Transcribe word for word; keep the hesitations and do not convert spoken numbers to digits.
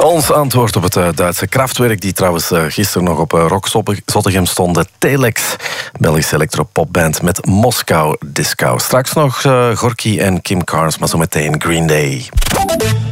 Ons antwoord op het uh, Duitse Kraftwerk, die trouwens uh, gisteren nog op uh, Rock Zottegem stond. De Telex, Belgische electropopband met Moskou Disco. Straks nog uh, Gorky en Kim Carnes, maar zo meteen Green Day.